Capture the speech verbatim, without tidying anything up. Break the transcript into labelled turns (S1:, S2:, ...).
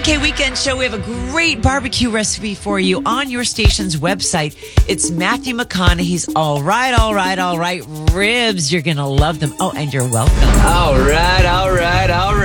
S1: K Weekend Show. We have a great barbecue recipe for you on your station's website. It's Matthew McConaughey's All Right, All Right, All Right Ribs. You're going to love them. Oh, and you're welcome.
S2: All right, all right, all right.